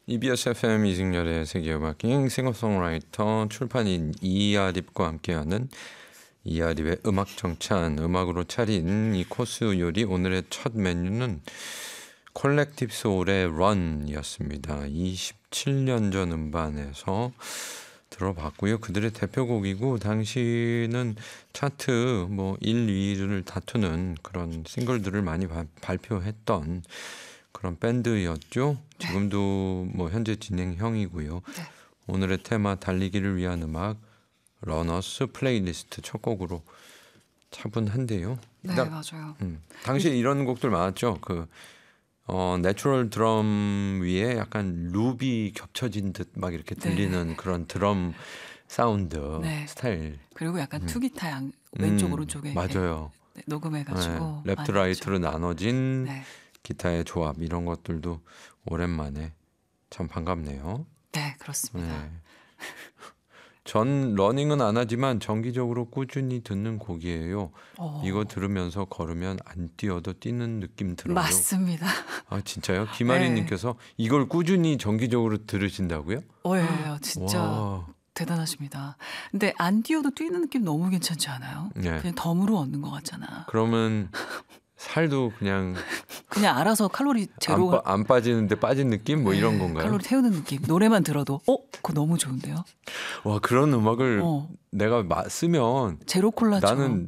EBS FM 이승열의 세계음악여행 싱어송라이터 출판인 이아립과 함께하는 이아립의 음악정찬, 음악으로 차린 이 코스 요리. 오늘의 첫 메뉴는 콜렉티브 소울의 런이었습니다. 27년 전 음반에서 들어봤고요. 그들의 대표곡이고 당시는 차트 1, 2위를 다투는 그런 싱글들을 많이 발표했던 그런 밴드였죠. 지금도 현재 진행형이고요. 네. 오늘의 테마 달리기를 위한 음악 러너스 플레이리스트 첫 곡으로 차분한데요. 네, 맞아요. 당시에 이런 곡들 많았죠. 내추럴 드럼 위에 약간 룹이 겹쳐진 듯 막 이렇게 들리는 그런 드럼 사운드 스타일. 그리고 약간 투기타 왼쪽 오른쪽에 맞아요. 녹음해가지고 랩트 라이트로 나눠진 네. 기타의 조합 이런 것들도 오랜만에 참 반갑네요. 네, 그렇습니다. 네. 전 러닝은 안 하지만 정기적으로 꾸준히 듣는 곡이에요. 이거 들으면서 걸으면 안 뛰어도 뛰는 느낌 들어요. 맞습니다. 아 진짜요? 김아리님께서 이걸 꾸준히 정기적으로 들으신다고요? 진짜 와. 대단하십니다. 근데 안 뛰어도 뛰는 느낌 너무 괜찮지 않아요? 네. 그냥 덤으로 얻는 것 같잖아. 그러면 살도 그냥 알아서 칼로리 제로 안 빠지는데 빠진 느낌? 이런 건가요? 칼로리 태우는 느낌. 노래만 들어도 그거 너무 좋은데요? 와 그런 음악을 내가 쓰면 제로 콜라처럼 나는